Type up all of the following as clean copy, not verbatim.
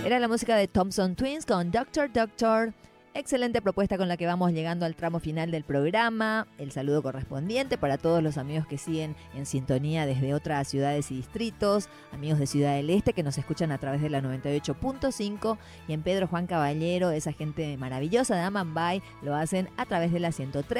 Era la música de Thompson Twins con Doctor Doctor. Excelente propuesta con la que vamos llegando al tramo final del programa. El saludo correspondiente para todos los amigos que siguen en sintonía desde otras ciudades y distritos, amigos de Ciudad del Este que nos escuchan a través de la 98.5 y en Pedro Juan Caballero, esa gente maravillosa de Amambay, lo hacen a través de la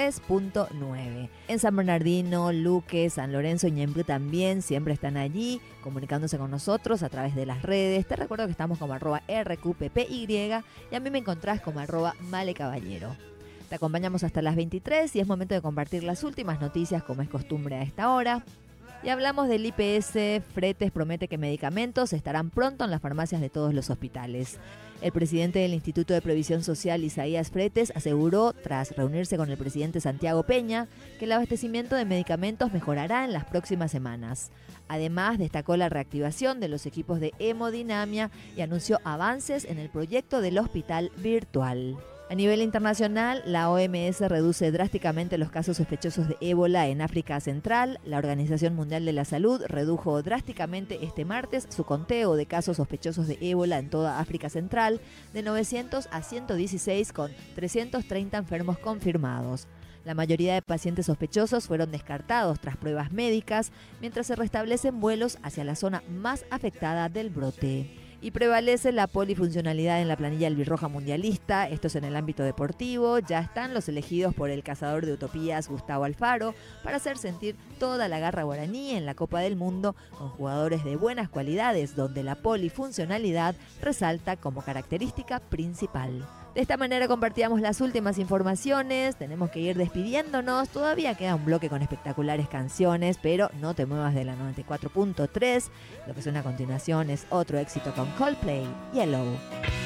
103.9. En San Bernardino, Luque, San Lorenzo y Ñemby también siempre están allí comunicándose con nosotros a través de las redes. Te recuerdo que estamos como @RQPPY y a mí me encontrás como @Male Caballero. Te acompañamos hasta las 23 y es momento de compartir las últimas noticias como es costumbre a esta hora. Y hablamos del IPS. Fretes promete que medicamentos estarán pronto en las farmacias de todos los hospitales. El presidente del Instituto de Previsión Social, Isaías Fretes, aseguró, tras reunirse con el presidente Santiago Peña, que el abastecimiento de medicamentos mejorará en las próximas semanas. Además, destacó la reactivación de los equipos de hemodinamia y anunció avances en el proyecto del hospital virtual. A nivel internacional, la OMS reduce drásticamente los casos sospechosos de ébola en África Central. La Organización Mundial de la Salud redujo drásticamente este martes su conteo de casos sospechosos de ébola en toda África Central de 900 a 116 con 330 enfermos confirmados. La mayoría de pacientes sospechosos fueron descartados tras pruebas médicas, mientras se restablecen vuelos hacia la zona más afectada del brote. Y prevalece la polifuncionalidad en la planilla albirroja mundialista. Esto es en el ámbito deportivo. Ya están los elegidos por el cazador de utopías Gustavo Alfaro para hacer sentir toda la garra guaraní en la Copa del Mundo con jugadores de buenas cualidades donde la polifuncionalidad resalta como característica principal. De esta manera compartíamos las últimas informaciones, tenemos que ir despidiéndonos, todavía queda un bloque con espectaculares canciones, pero no te muevas de la 94.3, lo que suena a continuación es otro éxito con Coldplay, Yellow.